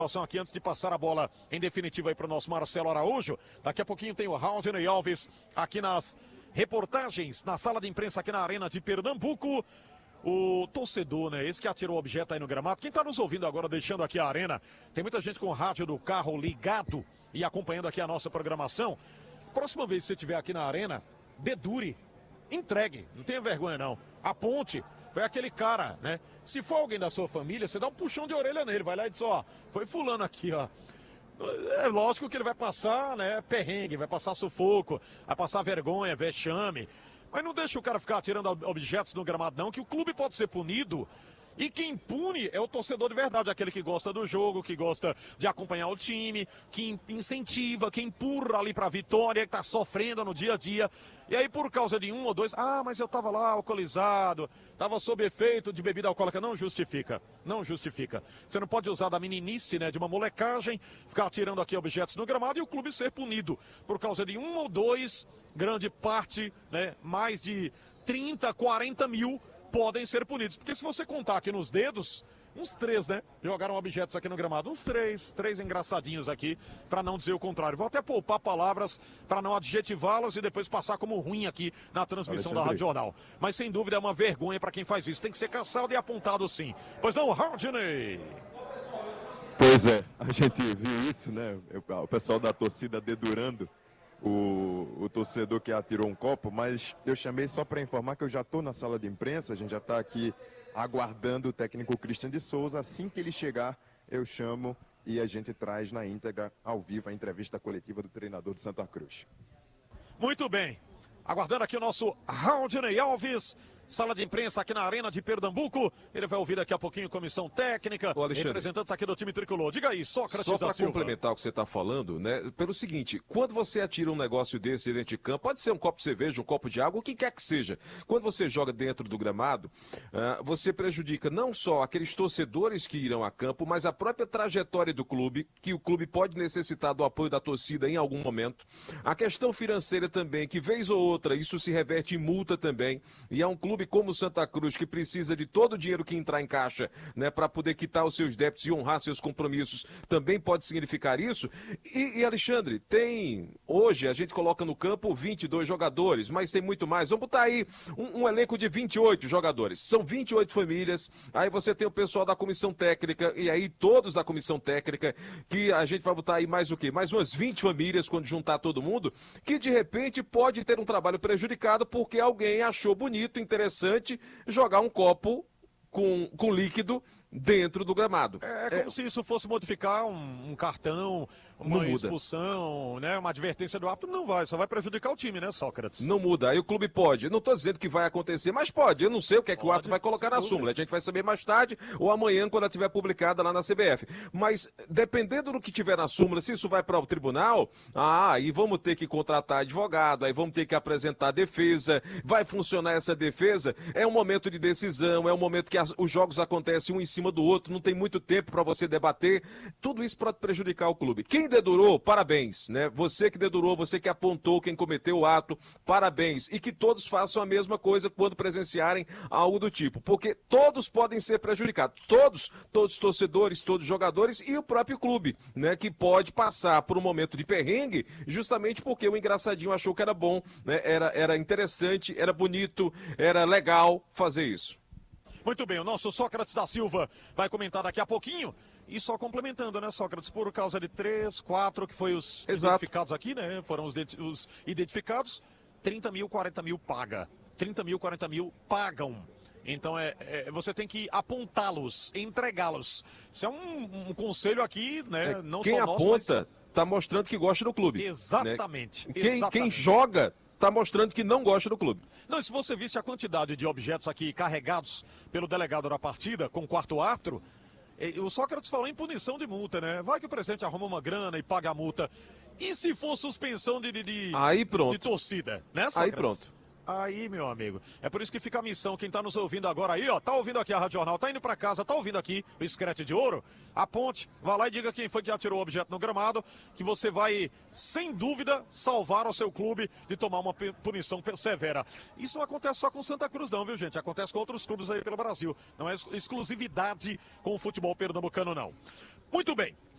Aqui antes de passar a bola em definitiva aí para o nosso Marcelo Araújo. Daqui a pouquinho tem o Raudney Alves aqui nas reportagens, na sala de imprensa aqui na Arena de Pernambuco. O torcedor, né? Esse que atirou o objeto aí no gramado. Quem está nos ouvindo agora, deixando aqui a arena, tem muita gente com o rádio do carro ligado e acompanhando aqui a nossa programação. Próxima vez que você estiver aqui na arena, dedure, entregue, não tenha vergonha não. Aponte. Foi aquele cara, né? Se for alguém da sua família, você dá um puxão de orelha nele, vai lá e diz, ó, foi fulano aqui, ó. É lógico que ele vai passar, né, perrengue, vai passar sufoco, vai passar vergonha, vexame. Mas não deixa o cara ficar atirando objetos no gramado não, que o clube pode ser punido. E quem pune é o torcedor de verdade, aquele que gosta do jogo, que gosta de acompanhar o time, que incentiva, que empurra ali pra vitória, que tá sofrendo no dia a dia. E aí por causa de um ou dois, mas eu tava lá alcoolizado, tava sob efeito de bebida alcoólica, não justifica, não justifica. Você não pode usar da meninice, né, de uma molecagem, ficar atirando aqui objetos no gramado e o clube ser punido por causa de um ou dois, grande parte, né, mais de 30, 40 mil podem ser punidos. Porque se você contar aqui nos dedos, uns 3, né? Jogaram objetos aqui no gramado. Uns 3 engraçadinhos aqui, para não dizer o contrário. Vou até poupar palavras para não adjetivá-los e depois passar como ruim aqui na transmissão da Rádio Jornal. Mas sem dúvida é uma vergonha para quem faz isso. Tem que ser caçado e apontado sim. Pois não, Raudney? Pois é, a gente viu isso, né? O pessoal da torcida dedurando o torcedor que atirou um copo, mas eu chamei só para informar que eu já estou na sala de imprensa, a gente já está aqui aguardando o técnico Christian de Souza. Assim que ele chegar, eu chamo e a gente traz na íntegra, ao vivo, a entrevista coletiva do treinador do Santa Cruz. Muito bem, aguardando aqui o nosso Raudney Alves, sala de imprensa aqui na Arena de Pernambuco. Ele vai ouvir daqui a pouquinho comissão técnica, representantes aqui do time tricolor. Diga aí, Sócrates da Silva. Só para complementar o que você está falando, né? Pelo seguinte, quando você atira um negócio desse dentro de campo, pode ser um copo de cerveja, um copo de água, o que quer que seja. Quando você joga dentro do gramado, você prejudica não só aqueles torcedores que irão a campo, mas a própria trajetória do clube, que o clube pode necessitar do apoio da torcida em algum momento. A questão financeira também, que vez ou outra isso se reverte em multa também. E é um clube como o Santa Cruz, que precisa de todo o dinheiro que entrar em caixa, né, para poder quitar os seus débitos e honrar seus compromissos, também pode significar isso. E Alexandre, hoje a gente coloca no campo 22 jogadores, mas tem muito mais. Vamos botar aí um elenco de 28 jogadores. São 28 famílias, aí você tem o pessoal da comissão técnica, e aí todos da comissão técnica, que a gente vai botar aí mais o quê? Mais umas 20 famílias, quando juntar todo mundo, que de repente pode ter um trabalho prejudicado porque alguém achou bonito, interessante, jogar um copo com líquido dentro do gramado. É como se isso fosse modificar um cartão, uma expulsão, né, uma advertência do árbitro. Não vai, só vai prejudicar o time, né, Sócrates? Não muda, aí o clube pode. Não estou dizendo que vai acontecer, mas pode. Eu não sei o que é que o árbitro vai colocar na súmula. A gente vai saber mais tarde ou amanhã, quando ela estiver publicada lá na CBF. Mas, dependendo do que tiver na súmula, se isso vai para o tribunal, aí vamos ter que contratar advogado, aí vamos ter que apresentar defesa, vai funcionar essa defesa. É um momento de decisão, é um momento que os jogos acontecem um em cima do outro, não tem muito tempo para você debater. Tudo isso pode prejudicar o clube. Quem dedurou, parabéns, né? Você que dedurou, você que apontou quem cometeu o ato, parabéns. E que todos façam a mesma coisa quando presenciarem algo do tipo, porque todos podem ser prejudicados. Todos torcedores, todos jogadores e o próprio clube, né? Que pode passar por um momento de perrengue, justamente porque o engraçadinho achou que era bom, né? Era interessante, era bonito, era legal fazer isso. Muito bem, o nosso Sócrates da Silva vai comentar daqui a pouquinho. E só complementando, né, Sócrates, por causa de 3, 4, que foi os identificados aqui, né, foram os identificados, 30 mil, 40 mil paga. 30 mil, 40 mil pagam. Então você tem que apontá-los, entregá-los. Isso é um conselho aqui, né, não quem só nosso, aponta, tá mostrando que gosta do clube. Exatamente. Né? Quem joga tá mostrando que não gosta do clube. Não, e se você visse a quantidade de objetos aqui carregados pelo delegado da partida, com o quarto árbitro, o Sócrates falou em punição de multa, né? Vai que o presidente arruma uma grana e paga a multa. E se for suspensão de torcida, né, Sócrates? Aí pronto. Aí, meu amigo, é por isso que fica a missão, quem tá nos ouvindo agora aí, ó, tá ouvindo aqui a Rádio Jornal, tá indo pra casa, tá ouvindo aqui o Escrete de Ouro, aponte, vá lá e diga quem foi que atirou o objeto no gramado, que você vai, sem dúvida, salvar o seu clube de tomar uma punição severa. Isso não acontece só com Santa Cruz não, viu, gente? Acontece com outros clubes aí pelo Brasil. Não é exclusividade com o futebol pernambucano, não. Muito bem.